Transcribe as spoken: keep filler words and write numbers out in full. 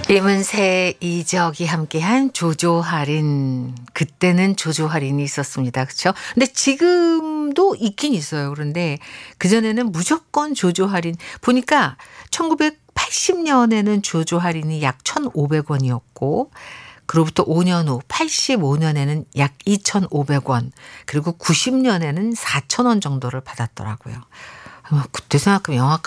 이문세, 이적이 함께한 조조 할인. 그때는 조조 할인이 있었습니다. 그렇죠? 근데 지금도 있긴 있어요. 그런데 그전에는 무조건 조조 할인. 보니까 천구백팔십 년에는 조조 할인이 약 천오백 원이었고 그로부터 오 년 후 팔십오 년에는 약 이천오백 원, 그리고 구십 년에는 사천 원 정도를 받았더라고요. 어, 그때 생각하면 영화